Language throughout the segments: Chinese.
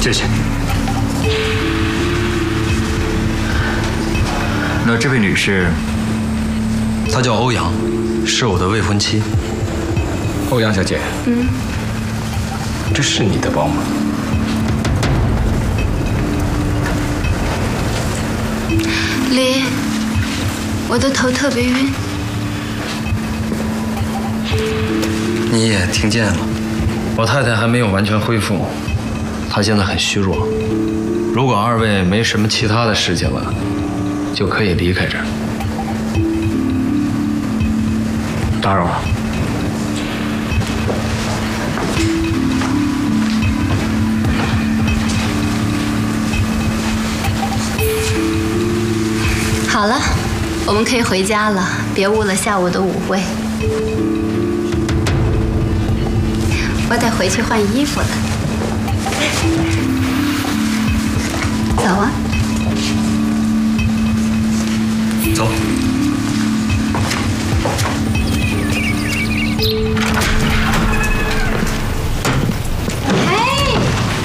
谢谢。那这位女士， 她叫欧阳，是我的未婚妻。 欧阳小姐，这是你的包吗？ 李，我的头特别晕。 你也听见了，我太太还没有完全恢复，她现在很虚弱。如果二位没什么其他的事情了，就可以离开这儿。 打扰了。 好了，我们可以回家了，别误了下午的舞会。我得回去换衣服了。走啊。 走。 嘿，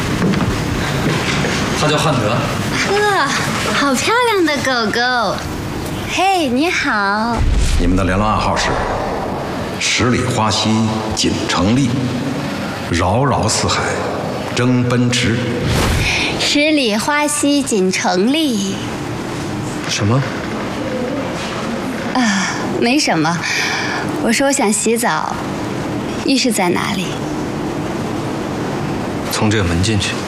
他叫汉德。 呵，好漂亮的狗狗。嘿，你好。 你们的联络暗号是十里花溪锦城丽，扰扰四海争奔驰。 十里花溪锦城丽。 什么？ 啊，没什么。我说我想洗澡，浴室在哪里？ 从这个门进去。